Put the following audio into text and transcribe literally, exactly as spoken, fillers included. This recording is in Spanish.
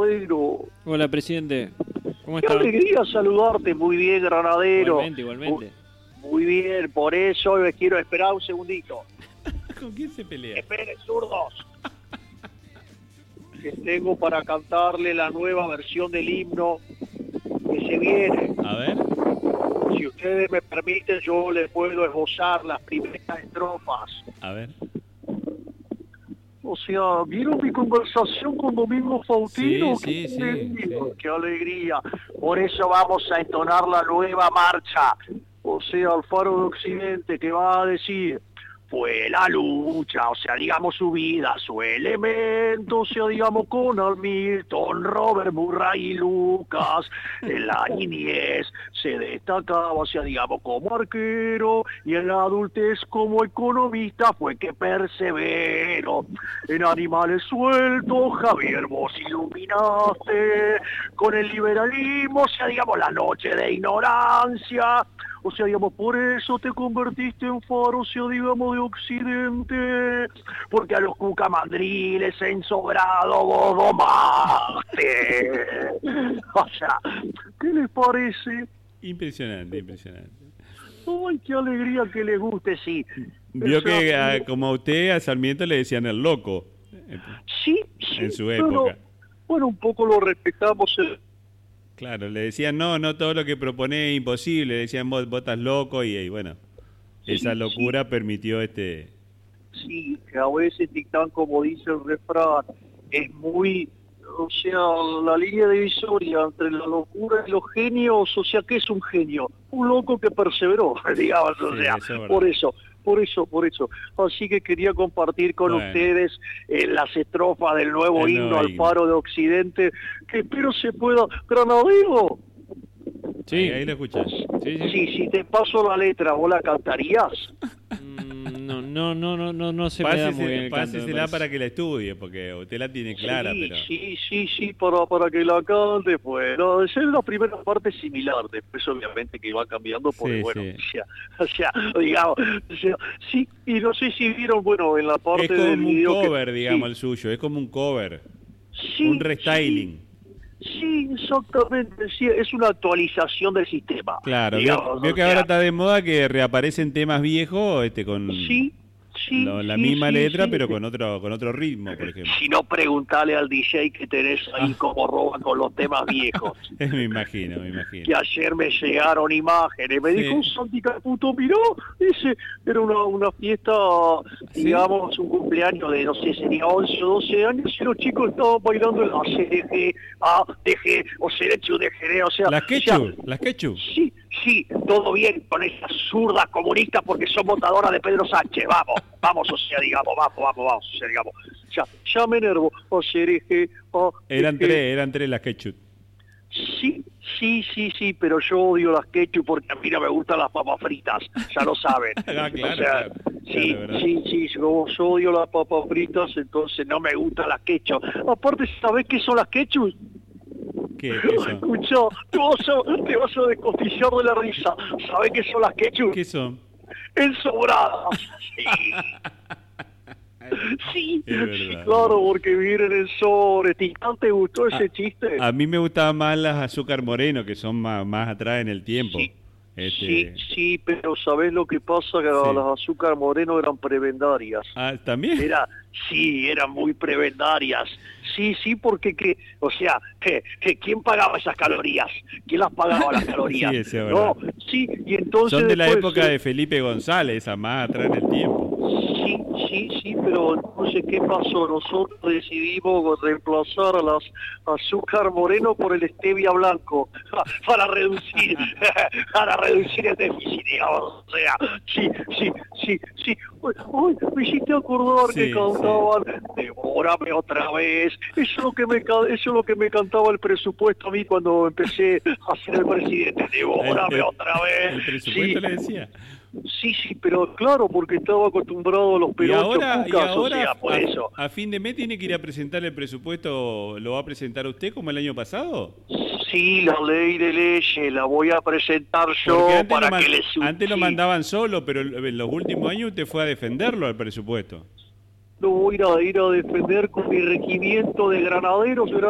Granadero. Hola, presidente. ¿Cómo Qué está? alegría saludarte. Muy bien, Granadero. Igualmente, igualmente. Muy, muy bien, por eso les quiero esperar un segundito. ¿Con quién se pelea? Esperen, zurdos. Que tengo para cantarle la nueva versión del himno que se viene. A ver. Si ustedes me permiten, yo les puedo esbozar las primeras estrofas. A ver. O sea, ¿vieron mi conversación con Domingo Faustino? Sí, ¡Qué sí, alegría! sí, sí. ¡Qué alegría! Por eso vamos a entonar la nueva marcha. O sea, al Faro de Occidente, que va a decir... Fue la lucha, o sea, digamos su vida, su elemento, o sea, digamos con Hamilton, Robert Murray y Lucas. En la niñez se destacaba, o sea, digamos como arquero, y en la adultez como economista fue que perseveró. En Animales Sueltos, Javier, vos iluminaste con el liberalismo, o sea, digamos la noche de ignorancia. O sea, digamos, por eso te convertiste en faro, o sea, digamos, de Occidente, porque a los cucamandriles en Sobrado vos domaste. O sea, ¿qué les parece? Impresionante, impresionante. Ay, qué alegría que les guste, sí. Vio O sea, que a, como a usted, a Sarmiento le decían el loco. Sí, sí. En su pero, época. bueno, un poco lo respetamos. El... Claro, le decían, no, no, todo lo que propone es imposible. Le decían, vos, vos estás loco y, y bueno, Sí, esa locura sí. permitió este... Sí, que a veces dictan, como dice el refrán, es muy, o sea, la línea divisoria entre la locura y los genios, o sea, ¿qué es un genio? Un loco que perseveró, digamos, o Sí, sea, eso es verdad. por eso, por eso, por eso. Así que quería compartir con Bueno. ustedes eh, las estrofas del nuevo El himno nuevo al himno. Faro de Occidente, que espero se pueda... Granadero, Sí, ahí, ahí lo escuchás. Sí, sí. sí, si te paso la letra, ¿vos la cantarías? Mm, no, no, no, no, no, no se me da muy bien el canto, me Pásesela parece. para que la estudie, porque usted la tiene clara, sí, pero... sí, sí, sí, para, para que la cante, pues, no, esa es la primera parte similar, después obviamente que va cambiando, porque Sí, bueno, sí. o sea, o sea, digamos, o sea, sí, y no sé si vieron, bueno, en la parte Es como del un video cover, que, digamos, sí, el suyo, es como un cover, sí, un restyling. Sí, sí, exactamente, sí, es una actualización del sistema. Claro, digamos, vio, vio o que sea, ahora está de moda que reaparecen temas viejos este con sí, sí, lo- la sí, misma sí, letra, sí. pero con otro con otro ritmo, por ejemplo. Si no, preguntale al D J que tenés ahí Ah. como roba con los temas viejos. me imagino, me imagino. Que ayer me llegaron imágenes, me Sí. dijo un Santi Caputo, miró, dice, era una, una fiesta, ¿Sí? digamos, un cumpleaños de, no sé, sería once o doce años, y los chicos estaban bailando el A C D G, A D G, o Cerechu de G, o sea... Las o quechu, sea, las quechu. sí, sí, todo bien con esas zurdas comunistas porque son votadoras de Pedro Sánchez, vamos, vamos, o sea, digamos, vamos, vamos, vamos, o sea, digamos, ya, ya me enervo, o sea, dije, ah, Eran dije, tres, eran tres las quechu. sí, sí, sí, sí, pero yo odio las ketchup porque a mí no me gustan las papas fritas, ya lo saben. Ah, claro, o sea, claro, sí, claro, ¿verdad? sí, sí, yo, yo odio las papas fritas, entonces no me gustan las ketchup. Aparte, ¿sabés qué son las ketchup? ¿Qué, qué son? Escucha, te vas a, te vas a descostillar de la risa. ¿Sabés qué son las ketchup? ¿Qué son? Ensobradas. Sí. Sí, Es verdad. sí, claro, porque vienen en sobre. ¿Titán te gustó ese Ah, chiste? A mí me gustaban más las azúcar moreno, que son más, más atrás en el tiempo. Sí, Este, sí, sí, pero ¿sabés lo que pasa? Que Sí. las azúcar moreno eran prebendarias. Ah, ¿también? Era, sí, eran muy prebendarias. Sí, sí, porque, que, o sea, que, que ¿quién pagaba esas calorías? ¿Quién las pagaba las calorías? Sí, eso es no, verdad. sí, y entonces... Son de la después, época eh, de Felipe González, esa más atrás en el tiempo. Sí, sí, sí, pero entonces, ¿qué pasó? Nosotros decidimos reemplazar a las azúcar moreno por el stevia blanco para reducir para reducir el déficit, digamos. O sea, sí, sí, sí, sí. Uy, me hiciste acordar Sí, que cantaban Devórame otra vez. Eso es lo que me ca- eso es lo que me cantaba el presupuesto a mí cuando empecé a ser el presidente. Devórame El- el- otra vez. El presupuesto Sí. le decía. Sí, sí, pero claro, porque estaba acostumbrado a los Y perochos ahora, y cucas, o ahora sea, por a, eso. a fin de mes tiene que ir a presentar el presupuesto. ¿Lo va a presentar usted como el año pasado? Sí, la ley de leyes la voy a presentar yo Porque antes, para lo, man- que le su- antes lo sí. mandaban solo, pero en los últimos años usted fue a defenderlo al presupuesto. Lo voy a ir a, ir a defender con mi regimiento de granaderos.